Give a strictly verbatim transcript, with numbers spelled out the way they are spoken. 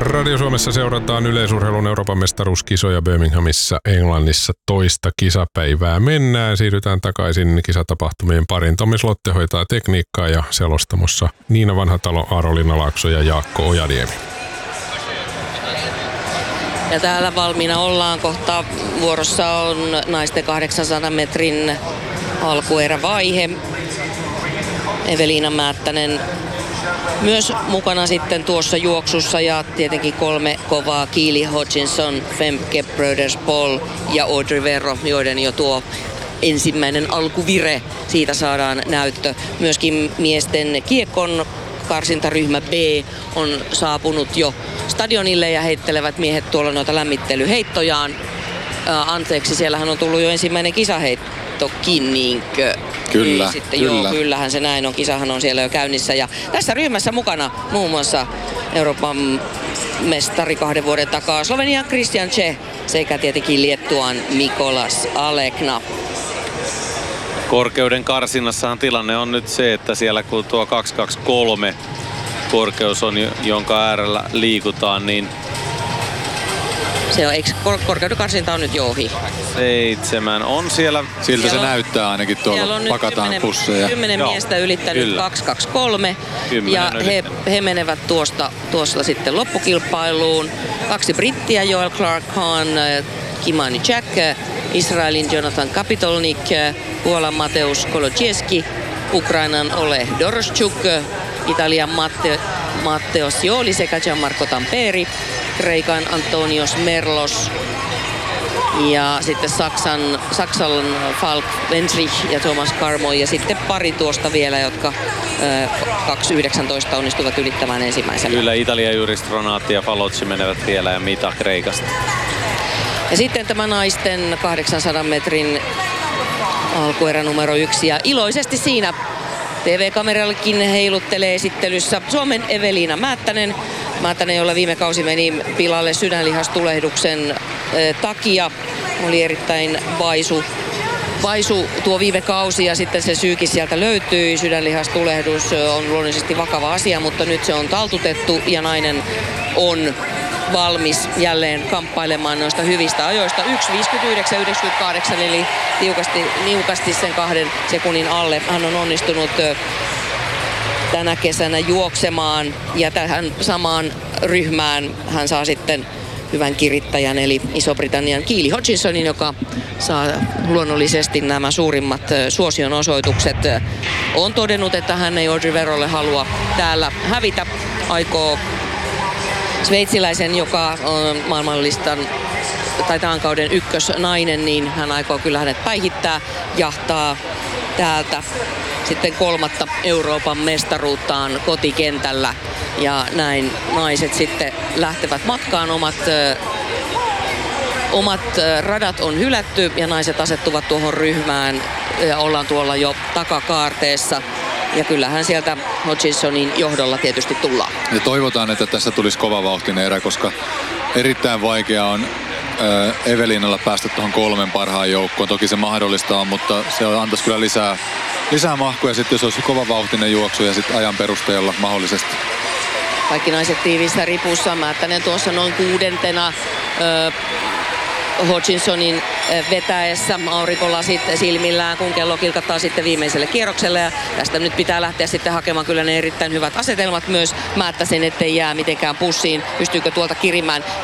Radio Suomessa seurataan yleisurheilun Euroopan mestaruuskisoja Birminghamissa Englannissa toista kisapäivää. Mennään, siirrytään takaisin kisatapahtumien pariin. Tommi Slotte hoitaa tekniikkaa ja selostamossa Niina Vanhatalo, Aaroliina Laakso ja Jaakko Ojaniemi. Ja täällä valmiina ollaan. Kohta vuorossa on naisten kahdeksansadan metrin alkuerävaihe. Eveliina Määttänen myös mukana sitten tuossa juoksussa ja tietenkin kolme kovaa: Keely Hutchinson, Femke Brothers-Paul ja Audrey Verro, joiden jo tuo ensimmäinen alkuvire, siitä saadaan näyttö. Myöskin miesten kiekon karsintaryhmä B on saapunut jo stadionille ja heittelevät miehet tuolla noita lämmittelyheittojaan. Ää, anteeksi, siellähän on tullut jo ensimmäinen kisaheittokin, niinkö? Kyllä, Ei, sitten, kyllä. Joo, kyllähän se näin on. Kisahan on siellä jo käynnissä. Ja tässä ryhmässä mukana muun muassa Euroopan mestari kahden vuoden takaa Slovenian Christian Čeh sekä tietenkin Liettuan Mikolas Alekna. Korkeuden karsinnassahan tilanne on nyt se, että siellä kun tuo kaksi kaksi kolme korkeus on, jonka äärellä liikutaan, niin Se on, eikö kor- korkeuden karsinta on nyt jo ohi? Seitsemän on siellä. Siltä Siellä se on- näyttää ainakin tuolla, pakataan pusseja. Kymmenen Joo, miestä ylittänyt kyllä. kaksi kaksi kolme Kymmenen ja on he, ylittänyt. he menevät tuosta, tuosta sitten loppukilpailuun. Kaksi brittiä, Joel Clark Hahn, Kimani Jack, Israelin Jonathan Kapitolnik, Puolan Mateusz Kolodziejski, Ukrainan Ole Doroschuk, Italian Matte, Matteo Scioli sekä Gianmarco Tamperi, Kreikan Antonios Merlos ja sitten Saksan, Saksan Falk Wendrich ja Thomas Carmo ja sitten pari tuosta vielä, jotka kaksi yhdeksäntoista onnistuvat ylittämään ensimmäisenä. Kyllä Italia juuri Stronati ja Falocci menevät vielä ja Mita Kreikasta. Ja sitten tämä naisten kahdeksansadan metrin alkuerä numero yksi ja iloisesti siinä T V-kamerallekin heiluttelee esittelyssä Suomen Eveliina Määttänen. Määttänen, jolla viime kausi meni pilalle sydänlihastulehduksen eh, takia. Oli erittäin vaisu, vaisu tuo viime kausi ja sitten se syykin sieltä löytyi. Sydänlihastulehdus on luonnollisesti vakava asia, mutta nyt se on taltutettu ja nainen on valmis jälleen kamppailemaan noista hyvistä ajoista. yksi viisikymmentäyhdeksän yhdeksänkymmentäkahdeksan eli tiukasti, niukasti sen kahden sekunnin alle. Hän on onnistunut tänä kesänä juoksemaan ja tähän samaan ryhmään hän saa sitten hyvän kirittäjän eli Iso-Britannian Keely Hutchinsonin, joka saa luonnollisesti nämä suurimmat suosionosoitukset. On todennut, että hän ei Audrey Verrolle halua täällä hävitä, aikoo sveitsiläisen, joka on maailmanlistan tai tämän kauden ykkösnainen, niin hän aikoo kyllä hänet päihittää, jahtaa täältä sitten kolmatta Euroopan mestaruuttaan kotikentällä. Ja näin naiset sitten lähtevät matkaan, omat, ö, omat ö, radat on hylätty ja naiset asettuvat tuohon ryhmään ja ollaan tuolla jo takakaarteessa. Ja kyllähän sieltä Hutchinsonin johdolla tietysti tullaan. Ja toivotaan, että tässä tulisi kova vauhtinen erä, koska erittäin vaikea on äh, Eveliinalla päästä tuohon kolmen parhaan joukkoon. Toki se mahdollista on, mutta se antaisi kyllä lisää, lisää mahkuja sitten, jos olisi kova vauhtinen juoksu ja sitten ajan perusteella mahdollisesti. Kaikki naiset tiivissä ripussa. Määttänen tuossa noin kuudentena. Öö, Hutchinsonin vetäessä aurinkolasit silmillään, kun kello kilkattaa sitten viimeiselle kierrokselle. Ja tästä nyt pitää lähteä sitten hakemaan kyllä ne erittäin hyvät asetelmat myös Määttäsen, ettei jää mitenkään pussiin. Pystyykö tuolta kirimään?